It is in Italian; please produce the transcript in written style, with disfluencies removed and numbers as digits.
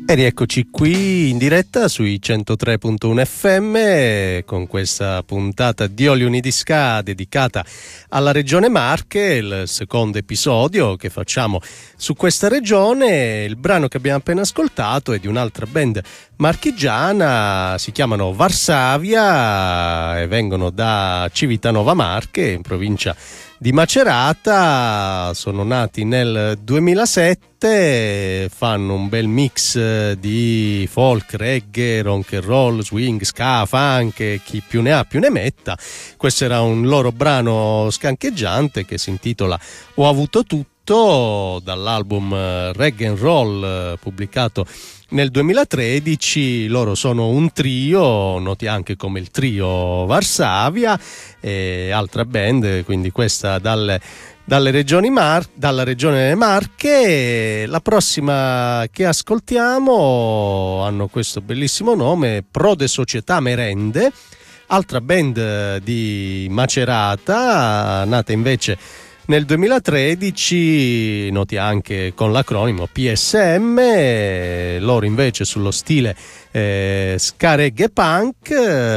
E rieccoci qui in diretta sui 103.1 FM con questa puntata di Oli Unidisca dedicata alla regione Marche, il secondo episodio che facciamo su questa regione. Il brano che abbiamo appena ascoltato è di un'altra band marchigiana, si chiamano Varsavia e vengono da Civitanova Marche, in provincia di Macerata. Sono nati nel 2007, fanno un bel mix di folk, reggae, rock and roll, swing, ska, funk, chi più ne ha più ne metta. Questo era un loro brano scancheggiante che si intitola Ho avuto tutto, dall'album Reggae and Roll pubblicato nel 2013. Loro sono un trio, noti anche come il trio Varsavia, e altra band, quindi questa dalla regione Marche. La prossima che ascoltiamo hanno questo bellissimo nome, Prode Società Merende, altra band di Macerata, nata invece nel 2013, noti anche con l'acronimo PSM. Loro invece sullo stile ska reggae punk.